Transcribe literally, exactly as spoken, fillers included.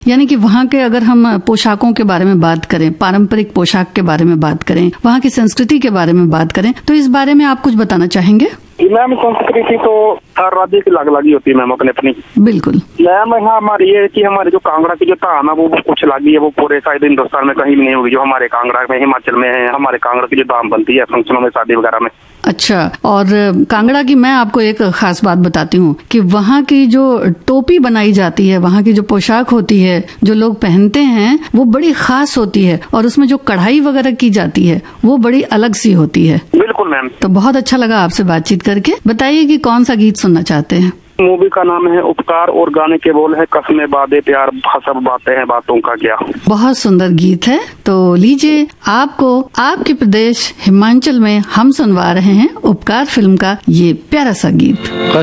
यानी कि वहाँ के अगर हम पोशाकों के बारे में बात करें, पारंपरिक पोशाक के बारे में बात करें, वहाँ की संस्कृति के बारे में बात करें, तो इस बारे में आप कुछ बताना चाहेंगे? मैम संस्कृति तो हर राज्य की अलग अलग ही होती है मैम, अपनी अपनी। बिल्कुल मैम यहाँ हमारी ये कि हमारे जो कांगड़ा की जो धाम है वो कुछ अलग ही है, वो पूरे शायद हिंदुस्तान में कहीं भी नहीं होगी जो हमारे कांगड़ा में, हिमाचल में है। हमारे कांगड़ा की जो धाम बनती है फंक्शनों में, शादी वगैरह में। अच्छा, और कांगड़ा की मैं आपको एक खास बात बताती हूँ कि वहाँ की जो टोपी बनाई जाती है, वहाँ की जो पोशाक होती है, जो लोग पहनते हैं, वो बड़ी खास होती है और उसमें जो कढ़ाई वगैरह की जाती है वो बड़ी अलग सी होती है। बिल्कुल मैम। तो बहुत अच्छा लगा आपसे बातचीत करके। बताइए कि कौन सा गीत सुनना चाहते हैं? मूवी का नाम है उपकार और गाने के बोल है कसमें बादे प्यार, सब बातें हैं बातों का क्या। बहुत सुंदर गीत है, तो लीजिए आपको आपके प्रदेश हिमाचल में हम सुनवा रहे हैं उपकार फिल्म का ये प्यारा सा गीत।